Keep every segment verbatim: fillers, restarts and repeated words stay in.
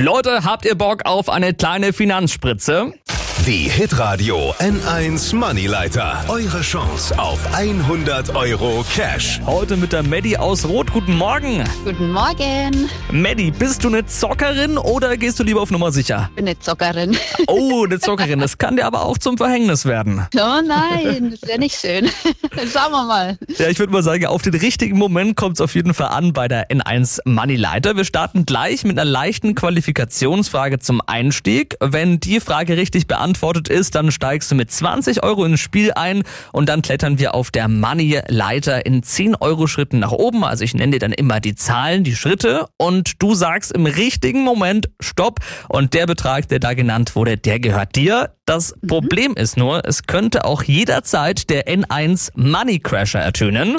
Leute, habt ihr Bock auf eine kleine Finanzspritze? Die Hitradio N eins Moneyleiter. Eure Chance auf hundert Euro Cash. Heute mit der Maddie aus Rot. Guten Morgen. Guten Morgen. Maddie, bist du eine Zockerin oder gehst du lieber auf Nummer sicher? Ich bin eine Zockerin. Oh, eine Zockerin. Das kann dir aber auch zum Verhängnis werden. Oh nein, das wäre nicht schön. Schauen wir mal. Ja, ich würde mal sagen, auf den richtigen Moment kommt es auf jeden Fall an bei der N eins Moneyleiter. Wir starten gleich mit einer leichten Qualifikationsfrage zum Einstieg. Wenn die Frage richtig beantwortet ist, dann steigst du mit zwanzig Euro ins Spiel ein und dann klettern wir auf der Money-Leiter in zehn Euro Schritten nach oben. Also ich nenne dir dann immer die Zahlen, die Schritte und du sagst im richtigen Moment Stopp und der Betrag, der da genannt wurde, der gehört dir. Das mhm. Problem ist nur, es könnte auch jederzeit der N eins Money Crasher ertönen.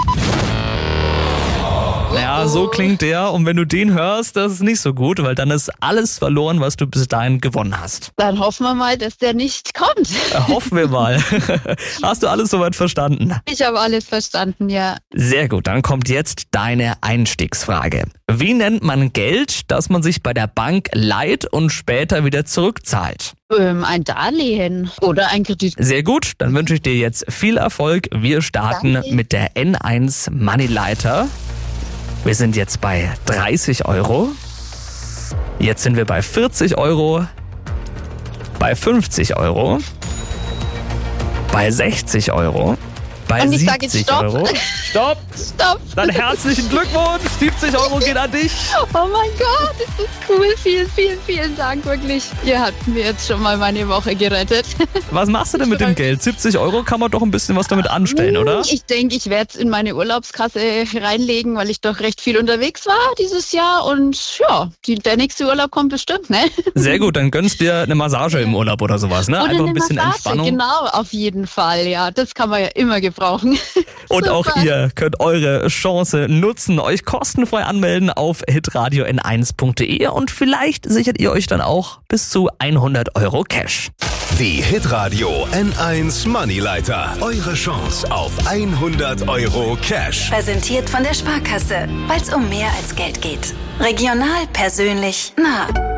Ja, so klingt der und wenn du den hörst, das ist nicht so gut, weil dann ist alles verloren, was du bis dahin gewonnen hast. Dann hoffen wir mal, dass der nicht kommt. Hoffen wir mal. Hast du alles soweit verstanden? Ich habe alles verstanden, ja. Sehr gut, dann kommt jetzt deine Einstiegsfrage. Wie nennt man Geld, das man sich bei der Bank leiht und später wieder zurückzahlt? Ähm, ein Darlehen oder ein Kredit. Sehr gut, dann wünsche ich dir jetzt viel Erfolg. Wir starten Danke. mit der N eins Moneyleiter. Wir sind jetzt bei dreißig Euro. Jetzt sind wir bei vierzig Euro. Bei fünfzig Euro. Bei sechzig Euro. Bei Und ich sage jetzt siebzig Stopp. Euro. Stopp! Stopp. Dann herzlichen Glückwunsch! siebzig Euro geht an dich. Oh mein Gott, ist das cool. Vielen, vielen, vielen Dank, wirklich. Ihr habt mir jetzt schon mal meine Woche gerettet. Was machst du denn mit dem Geld? siebzig Euro kann man doch ein bisschen was damit anstellen, oder? Ich denke, ich werde es in meine Urlaubskasse reinlegen, weil ich doch recht viel unterwegs war dieses Jahr. Und ja, die, der nächste Urlaub kommt bestimmt, ne? Sehr gut, dann gönnst dir eine Massage im Urlaub oder sowas, ne? Oder Einfach ein eine bisschen Massage, Entspannung. Genau, auf jeden Fall, ja. Das kann man ja immer gebrauchen. Und Super. auch ihr könnt eure Chance nutzen, euch kostenfrei anmelden auf hitradio n eins punkt de und vielleicht sichert ihr euch dann auch bis zu hundert Euro Cash. Die Hitradio N eins Moneyleiter. Eure Chance auf hundert Euro Cash. Präsentiert von der Sparkasse, weil es um mehr als Geld geht. Regional, persönlich, nah.